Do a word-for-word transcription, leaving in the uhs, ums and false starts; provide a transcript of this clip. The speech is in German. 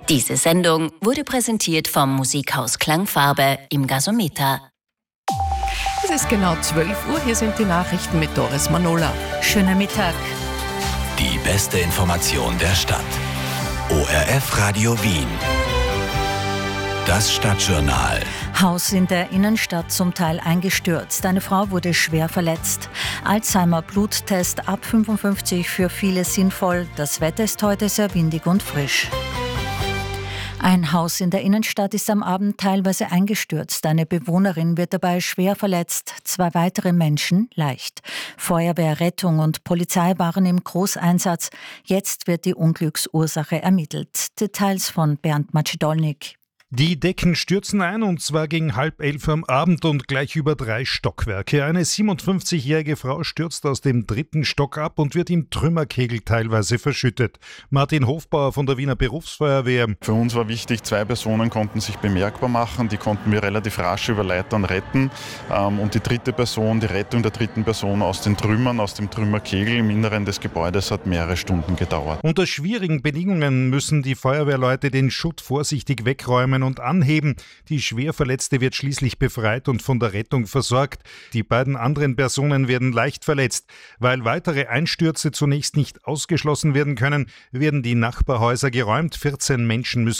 Diese Sendung wurde präsentiert vom Musikhaus Klangfarbe im Gasometer. Es ist genau zwölf Uhr, hier sind die Nachrichten mit Doris Manola. Schönen Mittag. Die beste Information der Stadt. O R F Radio Wien. Das Stadtjournal. Haus in der Innenstadt zum Teil eingestürzt. Eine Frau wurde schwer verletzt. Alzheimer-Bluttest ab fünfundfünfzig für viele sinnvoll. Das Wetter ist heute sehr windig und frisch. Ein Haus in der Innenstadt ist am Abend teilweise eingestürzt. Eine Bewohnerin wird dabei schwer verletzt, zwei weitere Menschen leicht. Feuerwehr, Rettung und Polizei waren im Großeinsatz. Jetzt wird die Unglücksursache ermittelt. Details von Bernd Macedolnik. Die Decken stürzen ein, und zwar gegen halb elf am Abend und gleich über drei Stockwerke. Eine siebenundfünfzigjährige Frau stürzt aus dem dritten Stock ab und wird im Trümmerkegel teilweise verschüttet. Martin Hofbauer von der Wiener Berufsfeuerwehr. Für uns war wichtig, zwei Personen konnten sich bemerkbar machen, die konnten wir relativ rasch über Leitern retten. Und die dritte Person, die Rettung der dritten Person aus den Trümmern, aus dem Trümmerkegel im Inneren des Gebäudes hat mehrere Stunden gedauert. Unter schwierigen Bedingungen müssen die Feuerwehrleute den Schutt vorsichtig wegräumen und anheben. Die Schwerverletzte wird schließlich befreit und von der Rettung versorgt. Die beiden anderen Personen werden leicht verletzt. Weil weitere Einstürze zunächst nicht ausgeschlossen werden können, werden die Nachbarhäuser geräumt. vierzehn Menschen müssen